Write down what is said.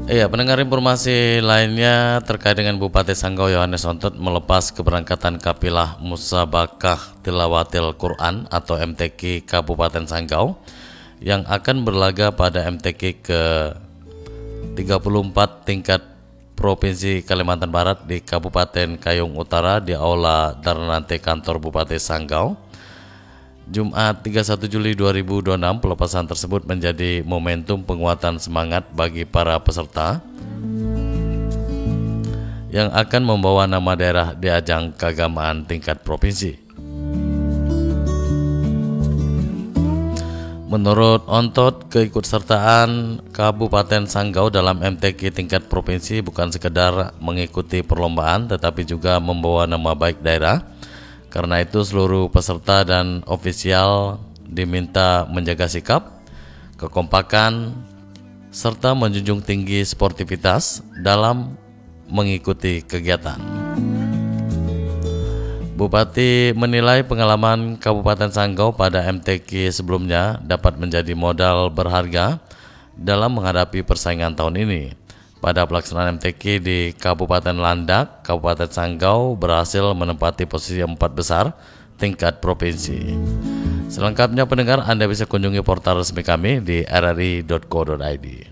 Iya, pendengar informasi lainnya terkait dengan Bupati Sanggau Yohanes Ontot melepas keberangkatan Kapilah Musabakah Tilawatil Quran atau MTQ Kabupaten Sanggau yang akan berlaga pada MTQ ke 34 tingkat Provinsi Kalimantan Barat di Kabupaten Kayong Utara di Aula Darnante Kantor Bupati Sanggau. Jumat 31 Juli 2026, pelepasan tersebut menjadi momentum penguatan semangat bagi para peserta yang akan membawa nama daerah di ajang keagamaan tingkat provinsi. Menurut Ontot, keikutsertaan Kabupaten Sanggau dalam MTQ tingkat provinsi bukan sekedar mengikuti perlombaan tetapi juga membawa nama baik daerah. Karena itu seluruh peserta dan ofisial diminta menjaga sikap, kekompakan, serta menjunjung tinggi sportivitas dalam mengikuti kegiatan. Bupati menilai pengalaman Kabupaten Sanggau pada MTQ sebelumnya dapat menjadi modal berharga dalam menghadapi persaingan tahun ini. Pada pelaksanaan MTQ di Kabupaten Landak, Kabupaten Sanggau berhasil menempati posisi 4 besar tingkat provinsi. Selengkapnya pendengar, Anda bisa kunjungi portal resmi kami di rri.co.id.